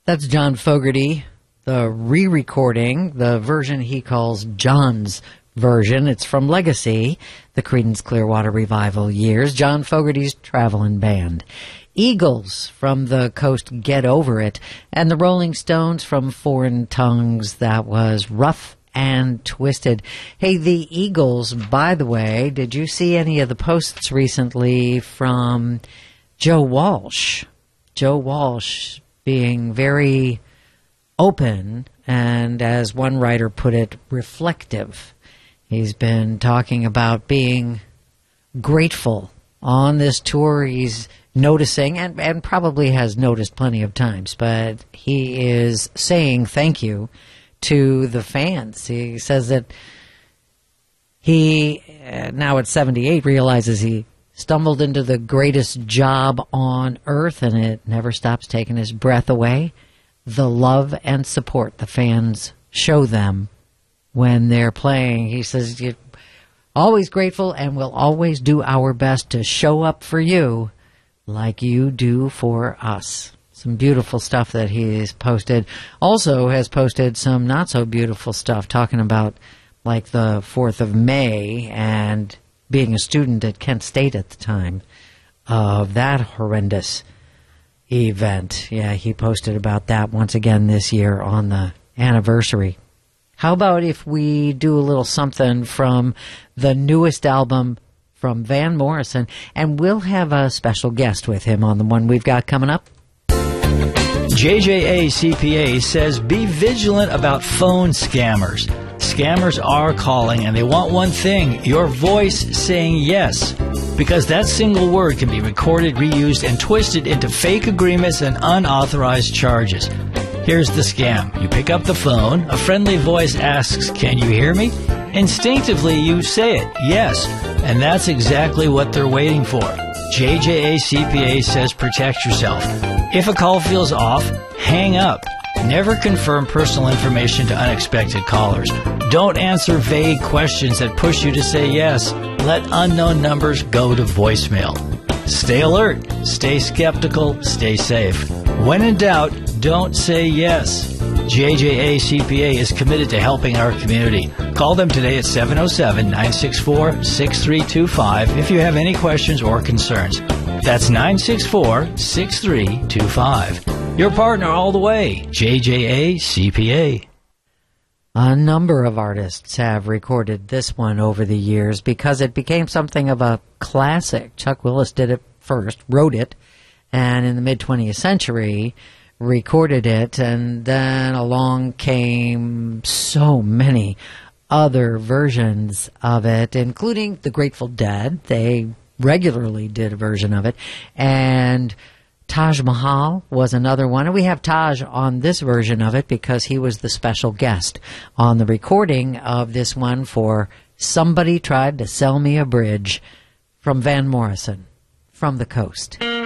That's John Fogerty, the re-recording, the version he calls John's version. It's from Legacy, the Creedence Clearwater Revival years. John Fogerty's traveling band. Eagles from the Coast, Get Over It. And the Rolling Stones from Foreign Tongues, that was Rough and Twisted. Hey, the Eagles, by the way, did you see any of the posts recently from Joe Walsh? Joe Walsh being very open and, as one writer put it, reflective. He's been talking about being grateful on this tour. He's noticing, and probably has noticed plenty of times, but he is saying thank you to the fans. He says that he, now at 78, realizes he stumbled into the greatest job on earth, and it never stops taking his breath away. The love and support the fans show them when they're playing. He says, you're always grateful, and we'll always do our best to show up for you like you do for us. Some beautiful stuff that he's posted. Also has posted some not so beautiful stuff, talking about like the 4th of May and being a student at Kent State at the time of that horrendous event. Yeah, he posted about that once again this year on the anniversary. How about if we do a little something from the newest album from Van Morrison, and we'll have a special guest with him on the one we've got coming up. JJA CPA says be vigilant about phone scammers. Scammers are calling, and they want one thing, your voice saying yes. Because that single word can be recorded, reused, and twisted into fake agreements and unauthorized charges. Here's the scam. You pick up the phone, a friendly voice asks, "Can you hear me?" Instinctively, you say it, yes, and that's exactly what they're waiting for. JJA CPA says protect yourself. If a call feels off, hang up. Never confirm personal information to unexpected callers. Don't answer vague questions that push you to say yes. Let unknown numbers go to voicemail. Stay alert, stay skeptical, stay safe. When in doubt, don't say yes. JJA CPA is committed to helping our community. Call them today at 707-964-6325 if you have any questions or concerns. That's 964-6325. Your partner all the way, JJA CPA. A number of artists have recorded this one over the years because it became something of a classic. Chuck Willis did it first, wrote it, and in the mid-20th century recorded it, and then along came so many other versions of it, including the Grateful Dead. They regularly did a version of it, and Taj Mahal was another one. And we have Taj on this version of it because he was the special guest on the recording of this one for Somebody Tried to Sell Me a Bridge from Van Morrison, From the Coast.